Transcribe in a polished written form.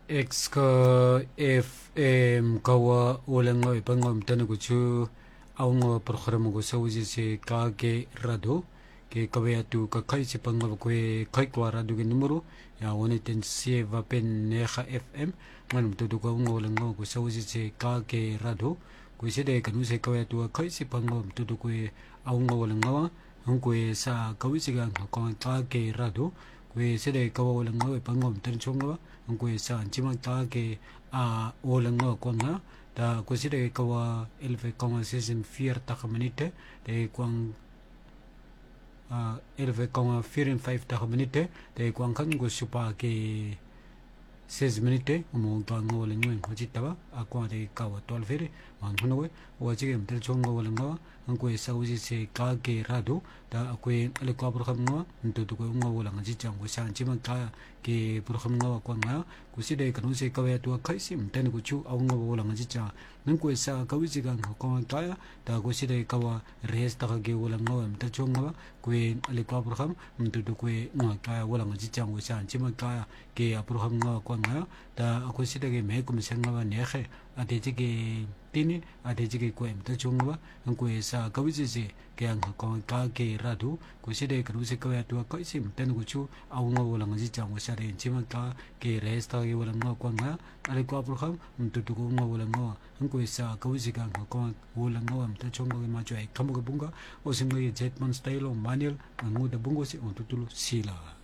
X ka FM kawa ulang ipangom tanu kuchu aung program ko sa uji se ka ke rado ke kawaya tu ka kai se pangab ko kai ko rado ke numero ya woni ten se va pen neha FM manum tu ko ulang ko sa uji se ka ke rado ko se de kanu se kawaya tu kai se pangab tu ko aung ulang wa ko sa kawi se ga ko ka ke rado ko se de kawa ulang ipangom tan chonga ko sa anchima ta ke a olang ko nga ta ko si de kawa elve kama season 4 ta minute de kwang elve kama 4 ta minute de kwang kan go supa ke 6 minute mo ta ngol ngwen ko chitaba a kwa de kawa 12 fere man hono we o chi gem tel chong ngol nga ko sa uji se ka ke rado ta ko le ko program nga ntu ko ngol nga chi chang ko sa anchima ta ke program nga ko nga ko si de kanu se kawa tu kai sim ten ko chu au ngol nga chi cha nang ko sa ka wi chi gang ko ta ta ko si de kawa res ta ke wol nga tel chong nga ko le ko program ntu ko nga ka wol nga chi chang ko sa anchima ta ke program nga ko nga ta ko si de ke me ko me sang nga ne khe a de chi ke tini a de chi ke ko em tel chong nga ko sa ka wi chi se ke ang ko ka ke radu ko si de kanu se kawa tu kai sim ten ko chu au ngol nga chi chang ko sa de chima ta ke resta ke wol nga ko nga ale ko program ntu ko ngol nga ko sa ka wi chi gang ko wol nga tel chong nga ma chai kam ko bunga o sim ngai jet man style o manual ngu de bungo si on tutulu sila